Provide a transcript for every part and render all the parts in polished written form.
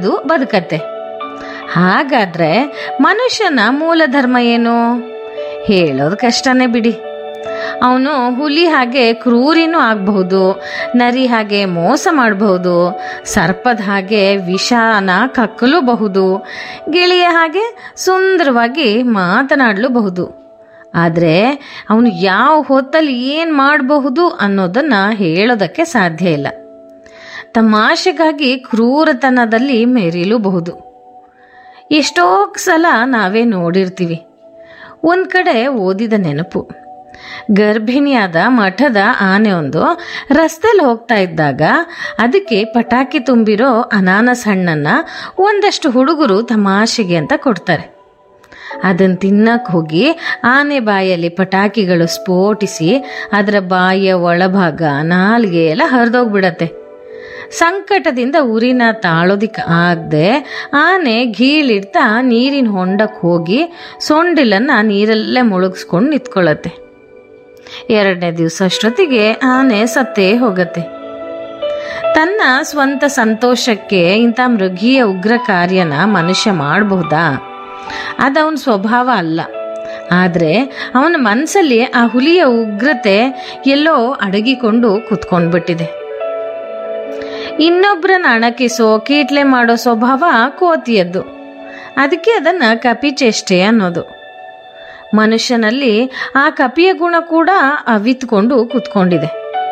ಅದು ಬದುಕತ್ತೆ. ಹಾಗಾದ್ರೆ ಮನುಷ್ಯನ ಮೂಲ ಧರ್ಮ ಏನು? ಹೇಳೋದು ಕಷ್ಟನೇ ಬಿಡಿ. ಅವನು ಹುಲಿ ಹಾಗೆ ಕ್ರೂರಿನೂ ಆಗಬಹುದು, ನರಿ ಹಾಗೆ ಮೋಸ ಮಾಡಬಹುದು, ಸರ್ಪದ ಹಾಗೆ ವಿಷನ ಕಕ್ಕಲೂಬಹುದು, ಗಿಳಿಯ ಹಾಗೆ ಸುಂದರವಾಗಿ ಮಾತನಾಡಲೂಬಹುದು. ಆದರೆ ಅವನು ಯಾವ ಹೊತ್ತಲ್ಲಿ ಏನು ಮಾಡಬಹುದು ಅನ್ನೋದನ್ನು ಹೇಳೋದಕ್ಕೆ ಸಾಧ್ಯ ಇಲ್ಲ. ತಮಾಷೆಗಾಗಿ ಕ್ರೂರತನದಲ್ಲಿ ಮೆರೀಲೂಬಹುದು. ಎಷ್ಟೋ ಸಲ ನಾವೇ ನೋಡಿರ್ತೀವಿ. ಒಂದು ಕಡೆ ಓದಿದ ನೆನಪು, ಗರ್ಭಿಣಿಯಾದ ಮಠದ ಆನೆಯೊಂದು ರಸ್ತೆಯಲ್ಲಿ ಹೋಗ್ತಾ ಇದ್ದಾಗ ಅದಕ್ಕೆ ಪಟಾಕಿ ತುಂಬಿರೋ ಅನಾನಸ್ ಹಣ್ಣನ್ನು ಒಂದಷ್ಟು ಹುಡುಗರು ತಮಾಷೆಗೆ ಅಂತ ಕೊಡ್ತಾರೆ. ಅದನ್ನು ತಿನ್ನಕ್ಕೆ ಹೋಗಿ ಆನೆ ಬಾಯಲ್ಲಿ ಪಟಾಕಿಗಳು ಸ್ಫೋಟಿಸಿ ಅದರ ಬಾಯಿಯ ಒಳಭಾಗ ನಾಲಿಗೆ ಎಲ್ಲ ಹರಿದೋಗ್ಬಿಡತ್ತೆ. ಸಂಕಟದಿಂದ ಉರಿನ ತಾಳೋದಿಕ್ಕೆ ಆಗದೆ ಆನೆ ಗೀಳಿಡ್ತಾ ನೀರಿನ ಹೊಂಡಕ್ಕೆ ಹೋಗಿ ಸೊಂಡಿಲನ್ನು ನೀರಲ್ಲೇ ಮುಳುಗಿಸ್ಕೊಂಡು ನಿಂತ್ಕೊಳ್ಳತ್ತೆ. 2ನೇ ದಿವಸ ಅಷ್ಟೊತ್ತಿಗೆ ಆನೆ ಸತ್ತೇ ಹೋಗತ್ತೆ. ತನ್ನ ಸ್ವಂತ ಸಂತೋಷಕ್ಕೆ ಇಂಥ ಮೃಗೀಯ ಉಗ್ರ ಕಾರ್ಯನ ಮನುಷ್ಯ ಮಾಡಬಹುದಾ? ಅದವನ ಸ್ವಭಾವ ಅಲ್ಲ. ಆದರೆ ಅವನ ಮನಸ್ಸಲ್ಲಿ ಆ ಹುಲಿಯ ಉಗ್ರತೆ ಎಲ್ಲೋ ಅಡಗಿಕೊಂಡು ಕೂತ್ಕೊಂಡ್ಬಿಟ್ಟಿದೆ. ಇನ್ನೊಬ್ಬರನ್ನ ಅಣಕಿಸೋ ಕೀಟ್ಲೆ ಮಾಡೋ ಸ್ವಭಾವ ಕೋತಿಯದ್ದು. ಅದಕ್ಕೆ ಅದನ್ನು ಕಪಿಚೇಷ್ಟೆ ಅನ್ನೋದು. ಮನುಷ್ಯನಲ್ಲಿ ಆ ಕಪಿಯ ಗುಣ ಕೂಡ ಅವಿತ್ಕೊಂಡು ಕೂತ್ಕೊಂಡಿದೆ.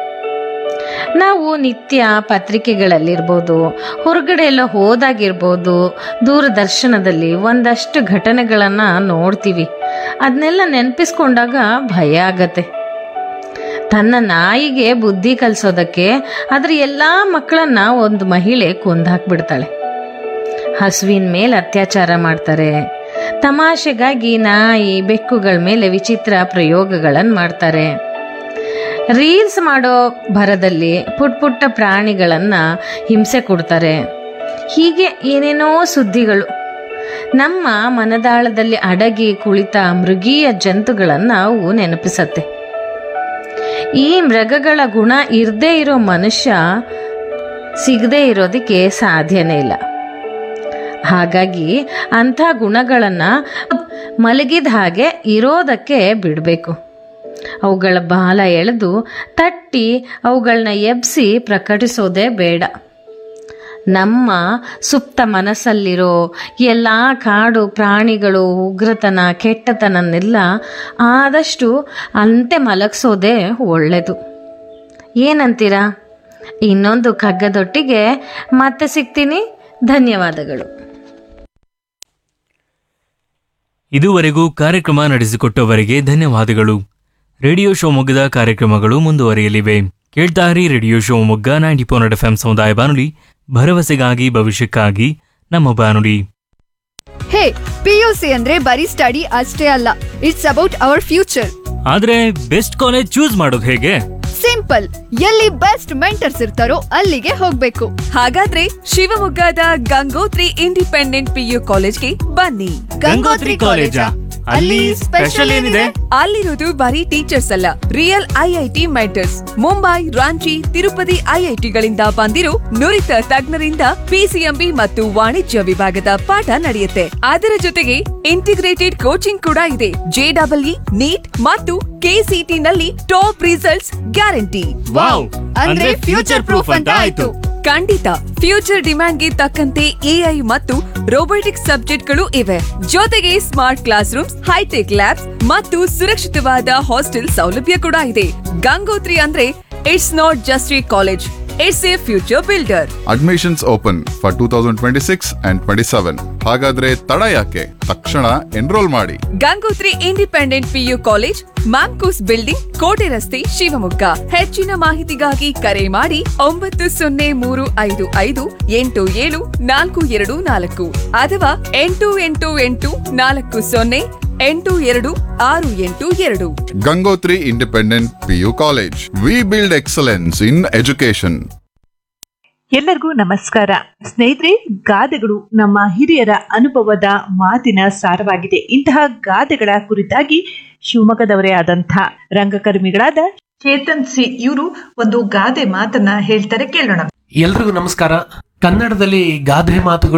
ನಾವು ನಿತ್ಯ ಪತ್ರಿಕೆಗಳಲ್ಲಿರ್ಬೋದು, ಹೊರಗಡೆ ಎಲ್ಲ ಹೋದಾಗಿರ್ಬೋದು, ದೂರದರ್ಶನದಲ್ಲಿ ಒಂದಷ್ಟು ಘಟನೆಗಳನ್ನು ನೋಡ್ತೀವಿ. ಅದನ್ನೆಲ್ಲ ನೆನಪಿಸ್ಕೊಂಡಾಗ ಭಯ ಆಗತ್ತೆ. ತನ್ನ ನಾಯಿಗೆ ಬುದ್ಧಿ ಕಲಿಸೋದಕ್ಕೆ ಅದರ ಎಲ್ಲ ಮಕ್ಕಳನ್ನ ಒಂದು ಮಹಿಳೆ ಕೊಂದಾಕ್ಬಿಡ್ತಾಳೆ. ಹಸುವಿನ ಮೇಲೆ ಅತ್ಯಾಚಾರ ಮಾಡ್ತಾರೆ. ತಮಾಷೆಗಾಗಿ ನಾಯಿ ಬೆಕ್ಕುಗಳ ಮೇಲೆ ವಿಚಿತ್ರ ಪ್ರಯೋಗಗಳನ್ನು ಮಾಡ್ತಾರೆ. ರೀಲ್ಸ್ ಮಾಡೋ ಭರದಲ್ಲಿ ಪುಟ್ಟ ಪ್ರಾಣಿಗಳನ್ನು ಹಿಂಸೆ ಕೊಡ್ತಾರೆ. ಹೀಗೆ ಏನೇನೋ ಸುದ್ದಿಗಳು ನಮ್ಮ ಮನದಾಳದಲ್ಲಿ ಅಡಗಿ ಕುಳಿತ ಮೃಗೀಯ ಜಂತುಗಳನ್ನು ಅವು ನೆನಪಿಸತ್ತೆ. ಈ ಮೃಗಗಳ ಗುಣ ಇರದೇ ಇರೋ ಮನುಷ್ಯ ಸಿಗದೇ ಇರೋದಕ್ಕೆ ಸಾಧ್ಯನೇ ಇಲ್ಲ. ಹಾಗಾಗಿ ಅಂಥ ಗುಣಗಳನ್ನು ಮಲಗಿದ ಹಾಗೆ ಇರೋದಕ್ಕೆ ಬಿಡಬೇಕು. ಅವುಗಳ ಬಾಲ ಎಳೆದು ತಟ್ಟಿ ಅವುಗಳನ್ನ ಎಬ್ಬಿಸಿ ಪ್ರಕಟಿಸೋದೇ ಬೇಡ. ನಮ್ಮ ಸುಪ್ತ ಮನಸ್ಸಲ್ಲಿರೋ ಎಲ್ಲ ಕಾಡು ಪ್ರಾಣಿಗಳು ಉಗ್ರತನ ಕೆಟ್ಟತನನ್ನೆಲ್ಲ ಆದಷ್ಟು ಅಂತೆ ಮಲಗಿಸೋದೇ ಒಳ್ಳೆಯದು. ಏನಂತೀರಾ? ಇನ್ನೊಂದು ಕಗ್ಗದೊಟ್ಟಿಗೆ ಮತ್ತೆ ಸಿಗ್ತೀನಿ. ಧನ್ಯವಾದಗಳು. ಇದುವರೆಗೂ ಕಾರ್ಯಕ್ರಮ ನಡೆಸಿಕೊಟ್ಟವರಿಗೆ ಧನ್ಯವಾದಗಳು. ರೇಡಿಯೋ ಶಿವಮೊಗ್ಗದ ಕಾರ್ಯಕ್ರಮಗಳು ಮುಂದುವರಿಯಲಿವೆ. ಕೇಳ್ತಾರಿ ರೇಡಿಯೋ ಶಿವಮೊಗ್ಗ 90.4 FM ಸಮುದಾಯ ಬಾನುಲಿ, ಭರವಸೆಗಾಗಿ ಭವಿಷ್ಯಕ್ಕಾಗಿ ನಮ್ಮ ಬಾನುಲಿ. ಹೇ, PUC ಅಂದ್ರೆ ಬರೀ ಸ್ಟಡಿ ಅಷ್ಟೇ ಅಲ್ಲ, ಇಟ್ಸ್ ಅಬೌಟ್ ಅವರ್ ಫ್ಯೂಚರ್. ಆದ್ರೆ ಬೆಸ್ಟ್ ಕಾಲೇಜ್ ಚೂಸ್ ಮಾಡೋದು ಹೇಗೆ? ಸಿಂಪಲ್, ಎಲ್ಲಿ ಬೆಸ್ಟ್ ಮೆಂಟರ್ಸ್ ಇರ್ತಾರೋ ಅಲ್ಲಿಗೆ ಹೋಗ್ಬೇಕು. ಹಾಗಾದ್ರೆ ಶಿವಮೊಗ್ಗದ ಗಂಗೋತ್ರಿ ಇಂಡಿಪೆಂಡೆಂಟ್ PU ಕಾಲೇಜ್ಗೆ ಬನ್ನಿ. ಗಂಗೋತ್ರಿ ಕಾಲೇಜಾ? ಅಲ್ಲಿ ಸ್ಪೆಷಲ್ ಏನಿದೆ? ಅಲ್ಲಿರೋದು ಬರೀ ಟೀಚರ್ಸ್ ಅಲ್ಲ, real IIT mentors. Mumbai, Ranchi, Tirupati IITಗಳಿಂದ ಬಂದಿರೋ ನುರಿತ ತಜ್ಞರಿಂದ PCMB ಮತ್ತು ವಾಣಿಜ್ಯ ವಿಭಾಗದ ಪಾಠ ನಡೆಯುತ್ತೆ. ಅದರ ಜೊತೆಗೆ ಇಂಟಿಗ್ರೇಟೆಡ್ ಕೋಚಿಂಗ್ ಕೂಡ ಇದೆ. JEE, ನೀಟ್ ಮತ್ತು KCT ನಲ್ಲಿ ಟಾಪ್ ರಿಸಲ್ಟ್ಸ್ ಗ್ಯಾರಂಟಿ. ವಾವ್, ಅಂದ್ರೆ ಫ್ಯೂಚರ್ ಪ್ರೂಫ್ ಅಂತ ಆಯ್ತು. ಖಂಡಿತ, ಫ್ಯೂಚರ್ ಡಿಮ್ಯಾಂಡ್ಗೆ ತಕ್ಕಂತೆ AI ಮತ್ತು ರೋಬೋಟಿಕ್ಸ್ ಸಬ್ಜೆಕ್ಟ್ಗಳು ಇವೆ. ಜೊತೆಗೆ smart class rooms, high tech labs ಮತ್ತು ಸುರಕ್ಷಿತವಾದ ಹಾಸ್ಟೆಲ್ ಸೌಲಭ್ಯ ಕೂಡ ಇದೆ. ಗಂಗೋತ್ರಿ ಅಂದ್ರೆ it's not just A college, it's A future builder. Admissions open for 2026 and 27. ಹಾಗಾದ್ರೆ ತಡ ಯಾಕೆ? ತಕ್ಷಣ ಎನ್ರೋಲ್ ಮಾಡಿ. Gangotri independent PU college, Mamcos building, ಕೋಟೆ ರಸ್ತೆ, ಶಿವಮೊಗ್ಗ. ಹೆಚ್ಚಿನ ಮಾಹಿತಿಗಾಗಿ ಕರೆ ಮಾಡಿ 9035587424 ಅಥವಾ 8884082682. Gangotri independent PU college. We build excellence in education. ಎಲ್ಲರಿಗೂ ನಮಸ್ಕಾರ ಸ್ನೇಹಿತರೆ. ಗಾದೆಗಳು ನಮ್ಮ ಹಿರಿಯರ ಅನುಭವದ ಮಾತಿನ ಸಾರವಾಗಿದೆ. ಇಂತಹ ಗಾದೆಗಳ ಕುರಿತಾಗಿ ಶಿವಮೊಗ್ಗದವರೇ ಆದಂಥ ರಂಗಕರ್ಮಿಗಳಾದ ಚೇತನ್ ಸಿ ಇವರು ಒಂದು ಗಾದೆ ಮಾತನ್ನ ಹೇಳ್ತಾರೆ, ಕೇಳೋಣ. ಎಲ್ರಿಗೂ ನಮಸ್ಕಾರ. ಕನ್ನಡದಲ್ಲಿ ಗಾದೆ ಮಾತುಗಳು